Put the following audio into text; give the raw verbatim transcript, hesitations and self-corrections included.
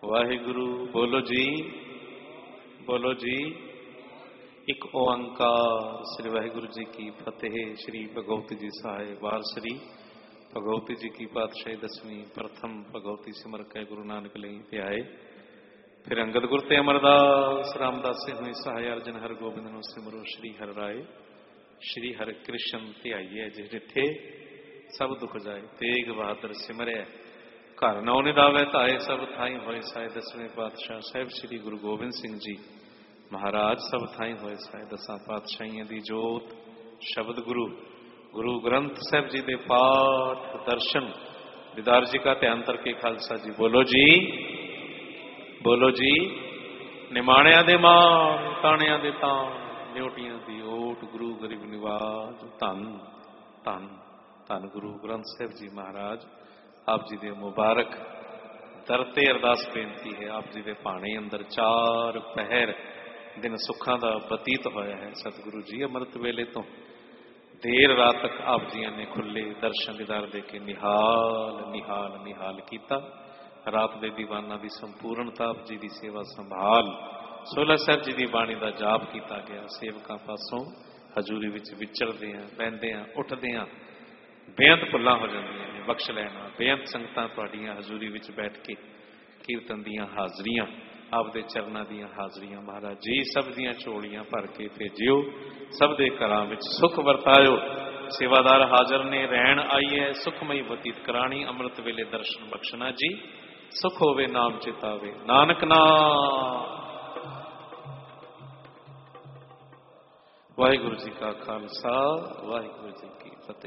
वाहिगुरु बोलो जी, बोलो जी। एक ओंकार। श्री वाहिगुरु जी की फतेह। श्री भगवती जी सहाय। वार श्री भगवती जी की पातशाही दसवीं प्रथम भगवती सिमर कै गुरु नानक लई ध्याए। फिर अंगद गुर ते अमरदास रामदास से हुई सहाय। अर्जन हर गोबिंद नो सिमरो श्री हर राय। श्री हर कृष्ण ध्याइए जिस जिथे सब दुख जाए। तेग बहादुर सिमरै घर नौ निधावे धाए। सब थाई होए साए। दसवें पातशाह साहिब श्री गुरु गोबिंद सिंह जी महाराज सब थाई होए साए। दसा पातशाहियां दी जोत शब्द गुरु गुरु ग्रंथ साहिब जी दे पाठ दर्शन दीदार जी का ध्यान करके खालसा जी बोलो जी, बोलो जी। निमाणिया दे मान ताणिया दे तान न्योटियां दी ओट गुरु गरीब निवाज। धन धन धन गुरु ग्रंथ साहिब जी महाराज आप जी दे मुबारक दर ते अरदास बेनती है। आप जी दे भाणे अंदर चार पहर दिन सुखां दा बतीत होया है। सतगुरु जी अमृत वेले तो देर रात तक आप जी ने खुले दर्शन दीदार दे के निहाल निहाल निहाल कीता। रात दे दीवाना दी संपूर्णता आप जी दी सेवा संभाल सोलह साहब जी दी बाणी दा जाप कीता गया। सेवकां पासों हजूरी विच विचरदियां बहिंदियां उठदियां बेअंत भुल्लां हो जांदियां ने। बख्श लेना बेअंत संगतां तुहाडीआं हजूरी विच बैठ के कीर्तन दीआं हाजरियां आपदे चरनां दीआं हाजरियां महाराज जी सब दीआं झोलियां भर के भेजिओ। सब दे घरां विच सुख वरतायो। सेवादार हाजर ने रहन आईए सुखमई बतीत कराणी। अमृत वेले दर्शन बख्शना जी सुख होवे नाम चितावे नानक नाम। वाहिगुरु जी का खालसा वाहिगुरु जी की फतेह।